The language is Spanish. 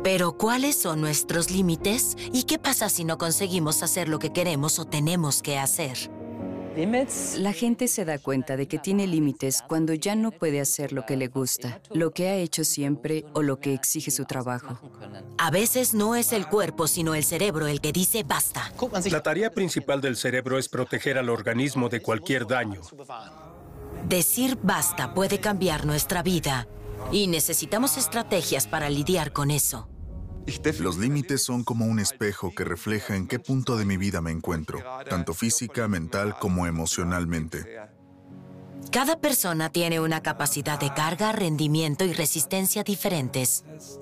Pero ¿cuáles son nuestros límites? ¿Y qué pasa si no conseguimos hacer lo que queremos o tenemos que hacer? La gente se da cuenta de que tiene límites cuando ya no puede hacer lo que le gusta, lo que ha hecho siempre o lo que exige su trabajo. A veces no es el cuerpo, sino el cerebro el que dice basta. La tarea principal del cerebro es proteger al organismo de cualquier daño. Decir basta puede cambiar nuestra vida y necesitamos estrategias para lidiar con eso. Los límites son como un espejo que refleja en qué punto de mi vida me encuentro, tanto física, mental como emocionalmente. Cada persona tiene una capacidad de carga, rendimiento y resistencia diferentes.